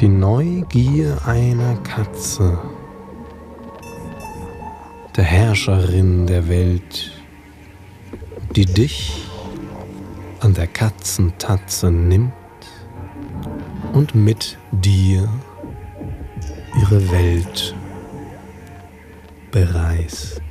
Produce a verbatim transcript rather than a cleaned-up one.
Die Neugier einer Katze, der Herrscherin der Welt, die dich an der Katzentatze nimmt und mit dir ihre Welt bereist.